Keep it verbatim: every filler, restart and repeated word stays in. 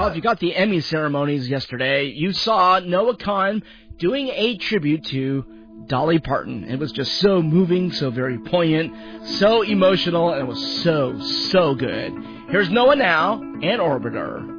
Well, if you got the Emmy ceremonies yesterday, you saw Noah Kahan doing a tribute to Dolly Parton. It was just so moving, so very poignant, so emotional, and it was so, so good. Here's Noah now and Orbiter.